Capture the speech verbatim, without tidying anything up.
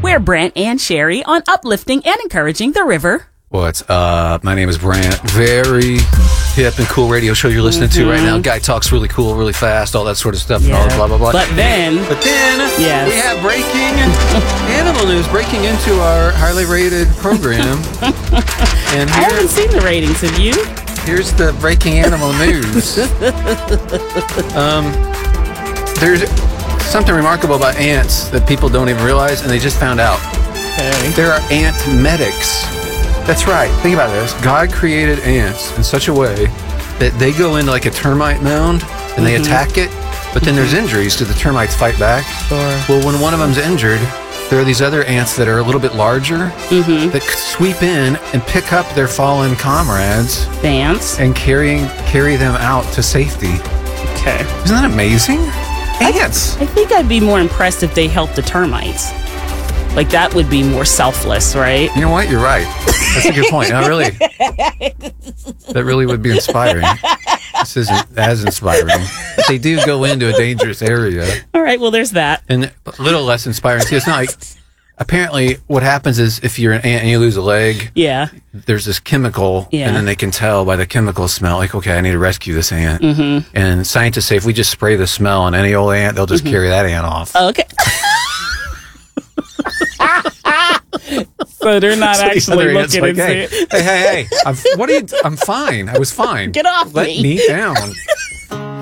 We're Brant and Sherry on uplifting and encouraging the river. What's up? My name is Brant. Very hip and cool radio show you're listening mm-hmm. to right now. Guy talks really cool, really fast, all that sort of stuff, yeah. and all blah, blah, blah. But then... But then yes. we have breaking animal news, breaking into our highly rated program. And here, I haven't seen the ratings, have you? Here's the breaking animal news. um, there's something remarkable about ants that people don't even realize, and they just found out. Okay. There are ant medics. That's right. Think about this. God created ants in such a way that they go into like a termite mound and mm-hmm. they attack it, but then mm-hmm. there's injuries because the termites fight back. Sure. Well, when one of them's injured, there are these other ants that are a little bit larger mm-hmm. that sweep in and pick up their fallen comrades. Ants. And carrying carry them out to safety. Okay. Isn't that amazing? Ants. I, I think I'd be more impressed if they helped the termites. Like, that would be more selfless, right? You know what? You're right. That's a good point. No, really. That really would be inspiring. This isn't as inspiring. But they do go into a dangerous area. All right, well, there's that. And a little less inspiring, too. It's not like... Apparently, what happens is if you're an ant and you lose a leg, yeah, there's this chemical, yeah. and then they can tell by the chemical smell, like, okay, I need to rescue this ant. Mm-hmm. And scientists say if we just spray the smell on any old ant, they'll just mm-hmm. carry that ant off. Okay. So they're not so actually looking like, and hey, saying, hey, hey, hey, I'm, what are you, I'm fine. I was fine. Get off Let me. me down.